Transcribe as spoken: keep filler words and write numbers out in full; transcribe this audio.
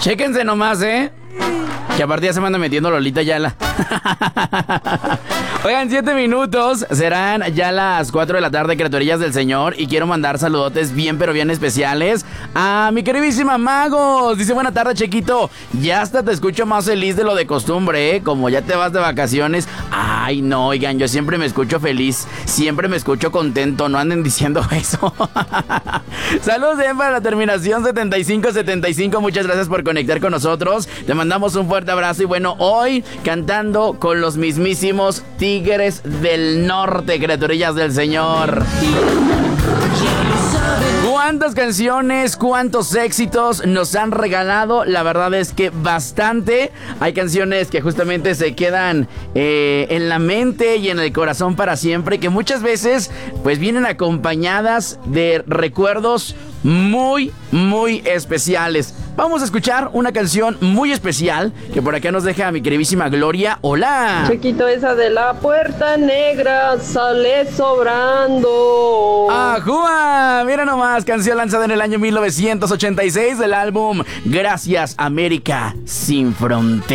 Chéquense nomás, ¿eh? Que aparte ya se me anda metiendo Lolita Ayala. Oigan, siete minutos. Serán ya las cuatro de la tarde, criaturillas del Señor. Y quiero mandar saludotes bien, pero bien especiales a mi queridísima Magos. Dice, buena tarde, Chequito. Ya hasta te escucho más feliz de lo de costumbre, ¿eh? Como ya te vas de vacaciones. Ay, no, oigan, yo siempre me escucho feliz. Siempre me escucho contento. No anden diciendo eso. Saludos bien para la terminación setenta y cinco setenta y cinco. Muchas gracias por conectar con nosotros. Te mandamos un fuerte abrazo. Y bueno, hoy cantando con los mismísimos Tigres del Norte, criaturillas del Señor. ¿Cuántas canciones, cuántos éxitos nos han regalado? La verdad es que bastante. Hay canciones que justamente se quedan eh, en la mente y en el corazón para siempre, que muchas veces pues vienen acompañadas de recuerdos muy, muy especiales. Vamos a escuchar una canción muy especial que por acá nos deja mi queridísima Gloria. ¡Hola! Chequito, esa de la puerta negra sale sobrando. ¡Ajúa! Mira nomás, canción lanzada en el año mil novecientos ochenta y seis del álbum Gracias América Sin Fronteras.